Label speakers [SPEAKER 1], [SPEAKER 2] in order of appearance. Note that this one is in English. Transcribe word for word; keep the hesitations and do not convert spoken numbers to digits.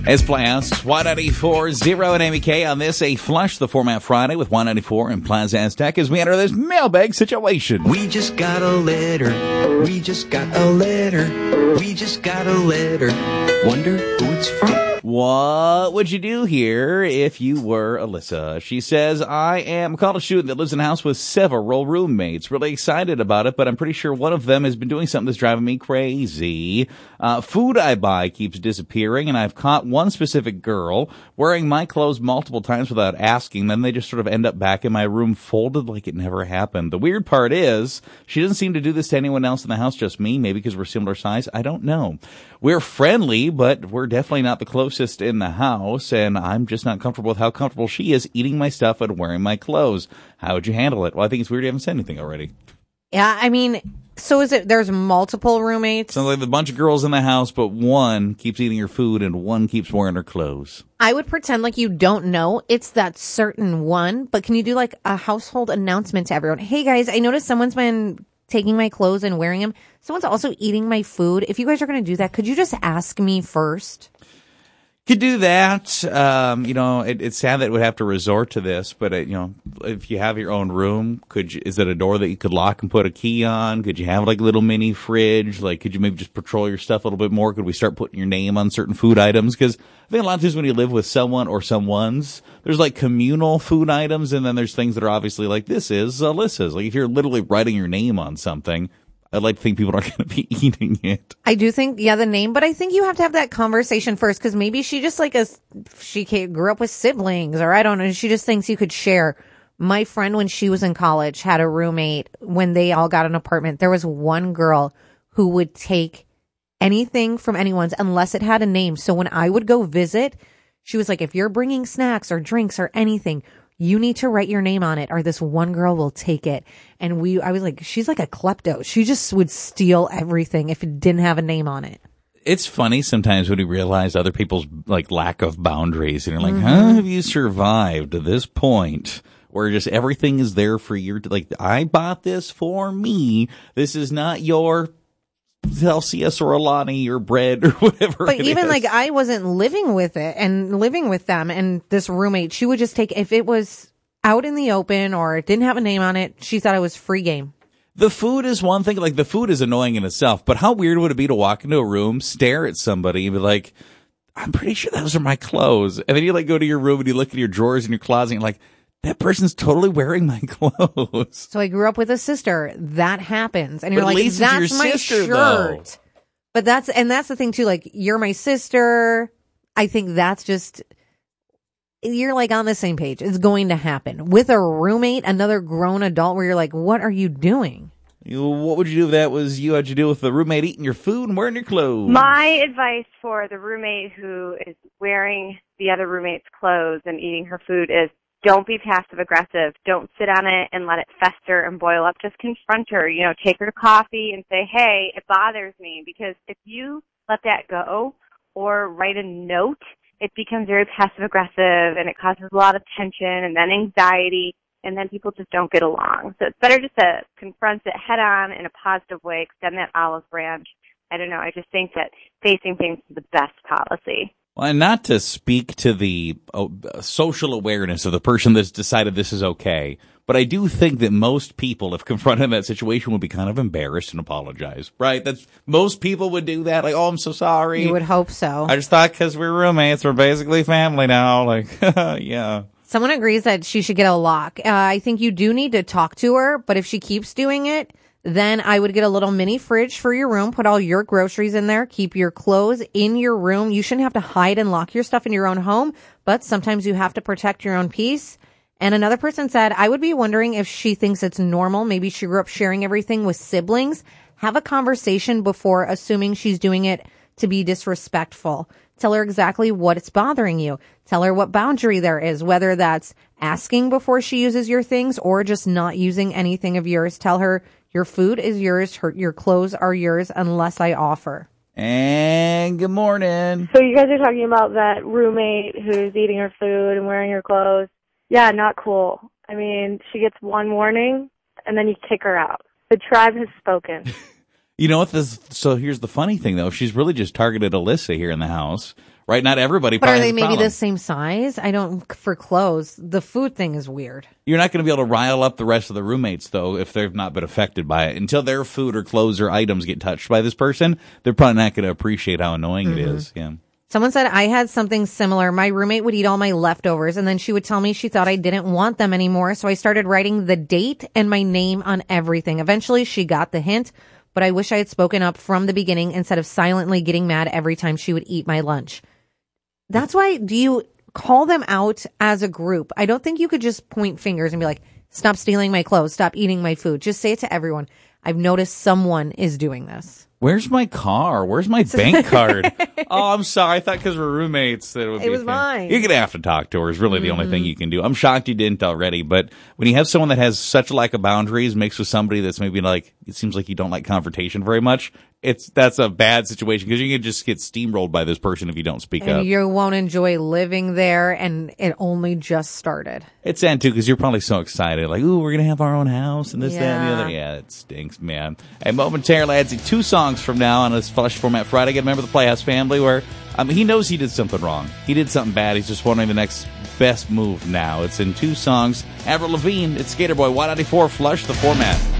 [SPEAKER 1] As planned, Y ninety-four zero and Amy K on this, a Flush the Format Friday with Y ninety-four and Plaza Aztec as we enter this mailbag situation.
[SPEAKER 2] We just got a letter. We just got a letter. We just got a letter. Wonder who it's from.
[SPEAKER 1] What would you do here if you were Alyssa? She says, I am a college student that lives in a house with several roommates. Really excited about it, but I'm pretty sure one of them has been doing something that's driving me crazy. Uh, food I buy keeps disappearing, and I've caught one specific girl wearing my clothes multiple times without asking. Then they just sort of end up back in my room folded like it never happened. The weird part is she doesn't seem to do this to anyone else in the house, just me. Maybe because we're similar size. I don't know. We're friendly, but we're definitely not the closest in the house, and I'm just not comfortable with how comfortable she is eating my stuff and wearing my clothes. How would you handle it? Well, I think it's weird you haven't said anything already.
[SPEAKER 3] Yeah, I mean, so is it, there's multiple roommates?
[SPEAKER 1] Sounds like a bunch of girls in the house, but one keeps eating her food and one keeps wearing her clothes.
[SPEAKER 3] I would pretend like you don't know it's that certain one, but can you do like a household announcement to everyone? Hey guys, I noticed someone's been taking my clothes and wearing them. Someone's also eating my food. If you guys are going to do that, could you just ask me first?
[SPEAKER 1] Could do that. Um, you know, it, it's sad that it would have to resort to this, but it, you know, if you have your own room, could you, is it a door that you could lock and put a key on? Could you have like a little mini fridge? Like, could you maybe just patrol your stuff a little bit more? Could we start putting your name on certain food items? Because I think a lot of times when you live with someone or someone's, there's like communal food items, and then there's things that are obviously like, this is Alyssa's. Like if you're literally writing your name on something, I'd like to think people aren't going to be eating it.
[SPEAKER 3] I do think, yeah, the name, but I think you have to have that conversation first, because maybe she just like a, she grew up with siblings, or I don't know, she just thinks you could share. My friend, when she was in college, had a roommate. When they all got an apartment, there was one girl who would take anything from anyone's unless it had a name. So when I would go visit, she was like, if you're bringing snacks or drinks or anything, you need to write your name on it, or this one girl will take it. And we, I was like, she's like a klepto. She just would steal everything if it didn't have a name on it.
[SPEAKER 1] It's funny sometimes when you realize other people's like lack of boundaries, and you're like,
[SPEAKER 3] Mm-hmm.
[SPEAKER 1] how have you survived to this point where just everything is there for your, like, I bought this for me. This is not your Celsius or Alani or bread or whatever.
[SPEAKER 3] But
[SPEAKER 1] it
[SPEAKER 3] even
[SPEAKER 1] is.
[SPEAKER 3] like I wasn't living with it and living with them, and this roommate, she would just take, if it was out in the open or it didn't have a name on it, she thought it was free game.
[SPEAKER 1] The food is one thing. Like, the food is annoying in itself, but how weird would it be to walk into a room, stare at somebody, and be like, I'm pretty sure those are my clothes. And then you like go to your room and you look at your drawers in your closet and you're like, that person's totally wearing my clothes.
[SPEAKER 3] So I grew up with a sister. That happens. And you're
[SPEAKER 1] But at
[SPEAKER 3] like,
[SPEAKER 1] least it's
[SPEAKER 3] that's
[SPEAKER 1] your
[SPEAKER 3] my
[SPEAKER 1] sister,
[SPEAKER 3] shirt.
[SPEAKER 1] though.
[SPEAKER 3] But that's, and that's the thing too, like, you're my sister. I think that's just, you're like on the same page. It's going to happen. With a roommate, another grown adult, where you're like, what are you doing?
[SPEAKER 1] You, what would you do if that was you? How'd you deal with the roommate eating your food and wearing your clothes?
[SPEAKER 4] My advice for the roommate who is wearing the other roommate's clothes and eating her food is, don't be passive aggressive. Don't sit on it and let it fester and boil up. Just confront her. You know, take her to coffee and say, hey, it bothers me. Because if you let that go or write a note, it becomes very passive aggressive and it causes a lot of tension and then anxiety, and then people just don't get along. So it's better just to confront it head on in a positive way, extend that olive branch. I don't know. I just think that facing things is the best policy.
[SPEAKER 1] Well, and not to speak to the oh, social awareness of the person that's decided this is okay, but I do think that most people, if confronted in that situation, would be kind of embarrassed and apologize, right? That's, most people would do that. Like, oh, I'm so sorry.
[SPEAKER 3] You would hope so.
[SPEAKER 1] I just thought because we're roommates, we're basically family now. Like, yeah.
[SPEAKER 3] Someone agrees that she should get a lock. Uh, I think you do need to talk to her, but if she keeps doing it, then I would get a little mini fridge for your room, put all your groceries in there, keep your clothes in your room. You shouldn't have to hide and lock your stuff in your own home, but sometimes you have to protect your own peace. And another person said, I would be wondering if she thinks it's normal. Maybe she grew up sharing everything with siblings. Have a conversation before assuming she's doing it to be disrespectful. Tell her exactly what's bothering you. Tell her what boundary there is, whether that's asking before she uses your things or just not using anything of yours. Tell her your food is yours, her, your clothes are yours unless I offer.
[SPEAKER 1] And good morning.
[SPEAKER 5] So you guys are talking about that roommate who's eating her food and wearing her clothes. Yeah, not cool. I mean, she gets one warning and then you kick her out. The tribe has spoken.
[SPEAKER 1] You know what? This, so here's the funny thing, though. She's really just targeted Alyssa here in the house. right? Not everybody.
[SPEAKER 3] But are
[SPEAKER 1] probably
[SPEAKER 3] they
[SPEAKER 1] has a
[SPEAKER 3] maybe
[SPEAKER 1] problem.
[SPEAKER 3] the same size? I don't, for clothes. The food thing is weird.
[SPEAKER 1] You're not going to be able to rile up the rest of the roommates, though, if they've not been affected by it. Until their food or clothes or items get touched by this person, they're probably not going to appreciate how annoying
[SPEAKER 3] Mm-hmm.
[SPEAKER 1] it is. Yeah.
[SPEAKER 3] Someone said I had something similar. My roommate would eat all my leftovers and then she would tell me she thought I didn't want them anymore. So I started writing the date and my name on everything. Eventually she got the hint, but I wish I had spoken up from the beginning instead of silently getting mad every time she would eat my lunch. That's why, do you call them out as a group? I don't think you could just point fingers and be like, stop stealing my clothes, stop eating my food. Just say it to everyone. I've noticed someone is doing this.
[SPEAKER 1] Where's my car? Where's my bank card? Oh, I'm sorry. I thought because we're roommates that it would
[SPEAKER 3] It
[SPEAKER 1] be
[SPEAKER 3] was
[SPEAKER 1] a thing.
[SPEAKER 3] mine.
[SPEAKER 1] You're going to have to talk to her is really the only thing you can do. I'm shocked you didn't already, but when you have someone that has such a lack of boundaries mixed with somebody that's maybe like, it seems like you don't like confrontation very much, it's that's a bad situation because you can just get steamrolled by this person if you don't speak
[SPEAKER 3] And
[SPEAKER 1] up.
[SPEAKER 3] you won't enjoy living there and it only just started.
[SPEAKER 1] It's sad too because you're probably so excited, like, ooh, we're going to have our own house and this, that, and the
[SPEAKER 3] Yeah.
[SPEAKER 1] other. Yeah, it stinks, man. And momentarily, I'd say two songs from now on this Flush Format Friday. Again, remember the Playhouse family where I mean, he knows he did something wrong. He did something bad. He's just wondering the next best move now. It's in two songs. Avril Lavigne, it's Skater Boy, Y ninety-four, Flush the Format.